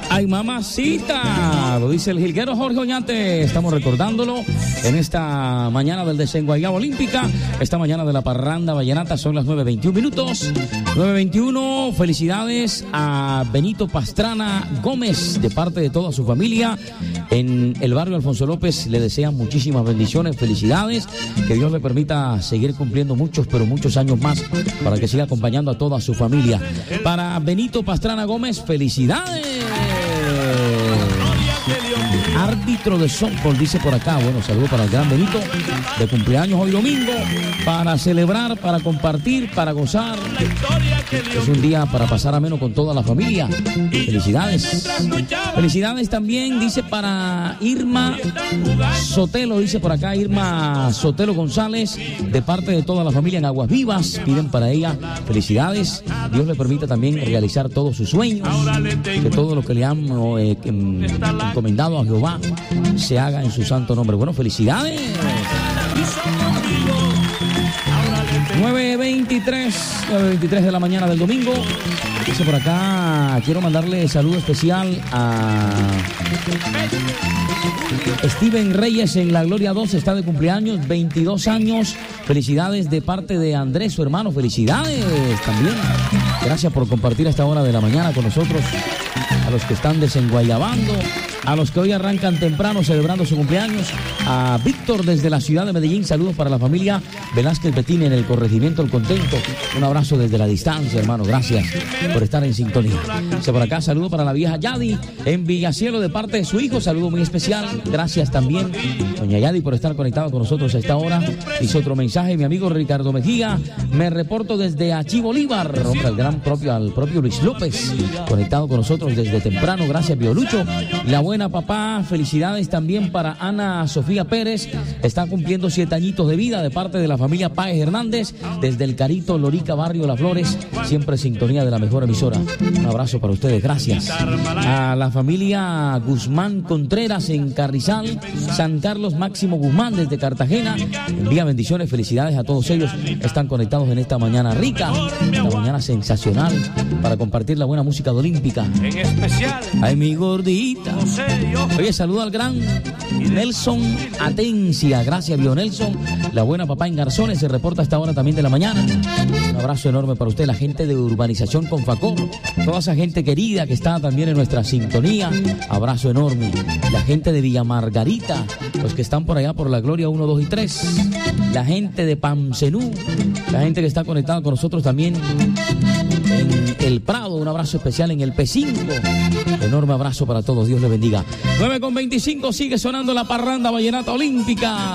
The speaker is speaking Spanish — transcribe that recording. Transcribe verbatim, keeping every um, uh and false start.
Ay, mamacita, lo dice el jilguero Jorge Oñate. Estamos recordándolo en esta mañana del Desenguayaba Olímpica, esta mañana de la parranda vallenata. Son las nueve veintiuno minutos, nueve veintiuno. Felicidades a Benito Pastrana Gómez de parte de toda su familia en el barrio Alfonso López. Le desean muchísimas bendiciones, felicidades, que Dios le permita seguir cumpliendo muchos, pero muchos años más para que siga acompañando a toda su familia. Para Benito Pastrana Gómez, felicidades. Árbitro de softball, dice por acá. Bueno, saludo para el gran Benito, de cumpleaños hoy domingo, para celebrar, para compartir, para gozar. Es un día para pasar ameno con toda la familia. Felicidades. Felicidades también, dice, para Irma Sotelo, dice por acá, Irma Sotelo González, de parte de toda la familia en Aguas Vivas. Piden para ella felicidades. Dios le permita también realizar todos sus sueños, que todo lo que le han eh, encomendado a Jehová se haga en su santo nombre. Bueno, felicidades. nueve veintitrés de la mañana del domingo. Dice por acá, quiero mandarle saludo especial a Steven Reyes en La Gloria dos, está de cumpleaños, veintidós años. Felicidades de parte de Andrés, su hermano. Felicidades también. Gracias por compartir a esta hora de la mañana con nosotros. A los que están desenguayabando, a los que hoy arrancan temprano celebrando su cumpleaños, a Víctor desde la ciudad de Medellín, saludos para la familia Velázquez Betín en el corregimiento El Contento. Un abrazo desde la distancia, hermano, gracias por estar en sintonía. Dice por acá, saludo para la vieja Yadi en Villacielo de parte de su hijo, saludo muy especial. Gracias también, doña Yadi, por estar conectado con nosotros a esta hora. Dice otro mensaje, mi amigo Ricardo Mejía, me reporto desde Achí Bolívar, al gran propio, al propio Luis López, conectado con nosotros desde temprano, gracias Biolucho. La buena papá, felicidades también para Ana Sofía Pérez, está cumpliendo siete añitos de vida de parte de la familia Páez Hernández, desde el Carito Lorica, barrio Las Flores, siempre sintonía de la mejor emisora. Un abrazo para ustedes, gracias. A la familia Guzmán Contreras en Carrizal, San Carlos Máximo Guzmán desde Cartagena, envía bendiciones, felicidades a todos ellos, están conectados en esta mañana rica, esta mañana sensacional, para compartir la buena música de Olímpica. En especial, ay, mi gordita. Oye, saludo al gran Nelson Atencia. Gracias, Bio Nelson. La buena papá en Garzones se reporta a esta hora también de la mañana. Un abrazo enorme para usted, la gente de Urbanización Confacor, toda esa gente querida que está también en nuestra sintonía. Abrazo enorme. La gente de Villa Margarita, los que están por allá por La Gloria uno, dos y tres. La gente de Pamcenú, la gente que está conectada con nosotros también en El Prado. Un abrazo especial en el P cinco. Enorme abrazo para todos, Dios les bendiga. nueve con veinticinco, sigue sonando la parranda vallenata olímpica.